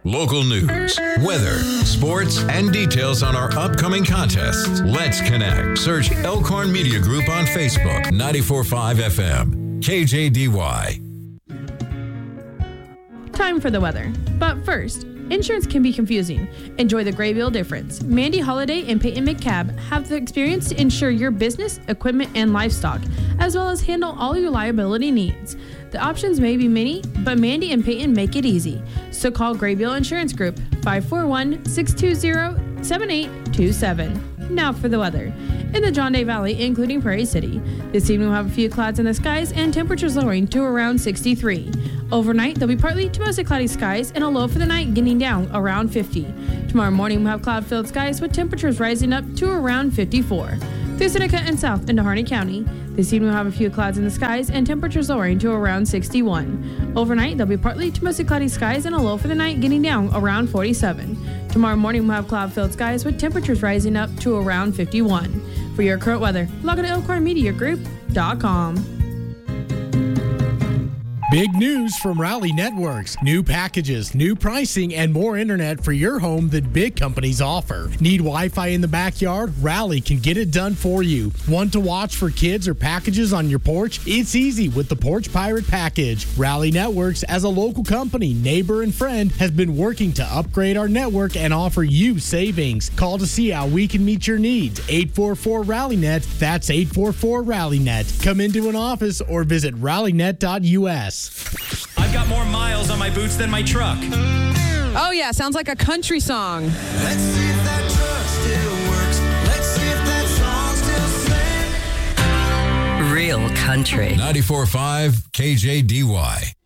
Local news, weather, sports, and details on our upcoming contests. Let's connect. Search Elkhorn Media Group on Facebook, 94.5 FM, KJDY. Time for the weather. But first, insurance can be confusing. Enjoy the Graybill difference. Mandy Holiday and Peyton McCabe have the experience to insure your business, equipment, and livestock, as well as handle all your liability needs. The options may be many, but Mandy and Peyton make it easy. So call Graybill Insurance Group, 541-620-7827. Now for the weather. In the John Day Valley, including Prairie City, this evening we'll have a few clouds in the skies and temperatures lowering to around 63. Overnight, there'll be partly to mostly cloudy skies and a low for the night getting down around 50. Tomorrow morning, we'll have cloud-filled skies with temperatures rising up to around 54. Through Seneca and south into Harney County, this evening we'll have a few clouds in the skies and temperatures lowering to around 61. Overnight, there'll be partly to mostly cloudy skies and a low for the night getting down around 47. Tomorrow morning, we'll have cloud-filled skies with temperatures rising up to around 51. For your current weather, log on to elkhornmediagroup.com. Big news from Rally Networks. New packages, new pricing, and more internet for your home than big companies offer. Need Wi-Fi in the backyard? Rally can get it done for you. Want to watch for kids or packages on your porch? It's easy with the Porch Pirate package. Rally Networks, as a local company, neighbor, and friend, has been working to upgrade our network and offer you savings. Call to see how we can meet your needs. 844-RALLYNET. That's 844-RALLYNET. Come into an office or visit rallynet.us. I've got more miles on my boots than my truck. Oh, yeah. Sounds like a country song. Let's see if that truck still works. Let's see if that song still sings. Real country. 94.5 KJDY.